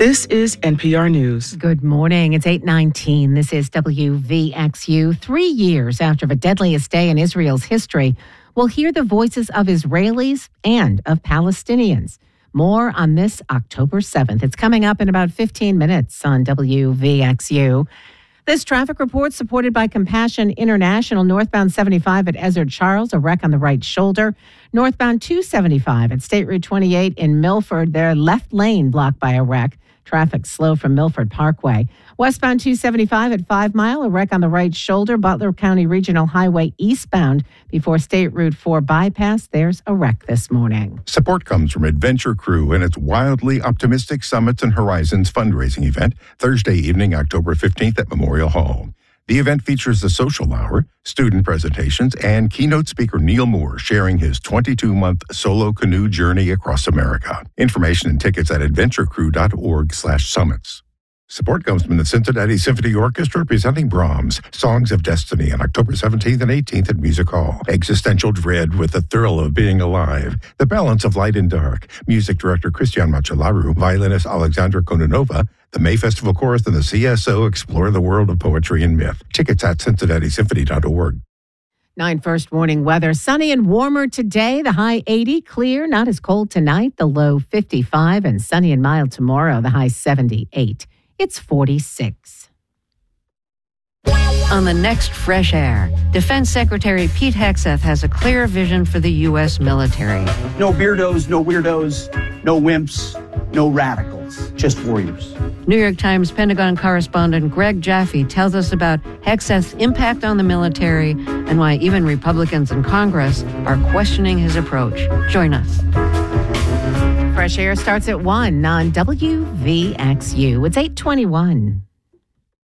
This is NPR News. Good morning. It's 8:19. This is WVXU. 3 years after the deadliest day in Israel's history, we'll hear the voices of Israelis and of Palestinians. More on this October 7th. It's coming up in about 15 minutes on WVXU. This traffic report supported by Compassion International. Northbound 75 at Ezard Charles, a wreck on the right shoulder. Northbound 275 at State Route 28 in Milford, their left lane blocked by a wreck. Traffic slow from Milford Parkway. Westbound 275 at 5 Mile, a wreck on the right shoulder. Butler County Regional Highway eastbound before State Route 4 bypass. There's a wreck this morning. Support comes from Adventure Crew and its Wildly Optimistic Summits and Horizons fundraising event Thursday evening, October 15th at Memorial Hall. The event features a social hour, student presentations, and keynote speaker Neil Moore sharing his 22-month solo canoe journey across America. Information and tickets at adventurecrew.org/summits. Support comes from the Cincinnati Symphony Orchestra presenting Brahms' Songs of Destiny on October 17th and 18th at Music Hall. Existential dread with the thrill of being alive. The balance of light and dark. Music director Christian Machelaru, violinist Alexandra Kononova, the May Festival Chorus, and the CSO explore the world of poetry and myth. Tickets at cincinnati-symphony.org. 9 first warning weather. Sunny and warmer today. The high 80. Clear, not as cold tonight. The low 55. And sunny and mild tomorrow. The high 78. It's 46. On the next Fresh Air, Defense Secretary Pete Hegseth has a clear vision for the U.S. military. No beardos, no weirdos, no wimps, no radicals, just warriors. New York Times Pentagon correspondent Greg Jaffe tells us about Hegseth's impact on the military and why even Republicans in Congress are questioning his approach. Join us. Fresh Air starts at 1 on WVXU. It's 8:21.